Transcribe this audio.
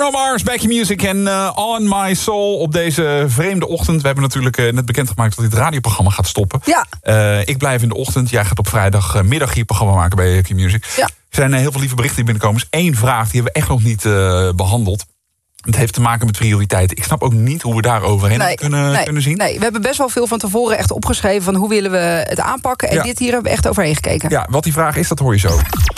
Bruno Mars, Back in Music en On My Soul op deze vreemde ochtend. We hebben natuurlijk net bekendgemaakt dat dit radioprogramma gaat stoppen. Ja. Ik blijf in de ochtend. Jij gaat op vrijdagmiddag je programma maken bij Back in Music. Ja. Er zijn heel veel lieve berichten die binnenkomen. Er is één vraag, die hebben we echt nog niet behandeld. Het heeft te maken met prioriteiten. Ik snap ook niet hoe we daar overheen kunnen zien. Nee, we hebben best wel veel van tevoren echt opgeschreven van hoe willen we het aanpakken. En dit hier hebben we echt overheen gekeken. Ja, wat die vraag is, dat hoor je zo.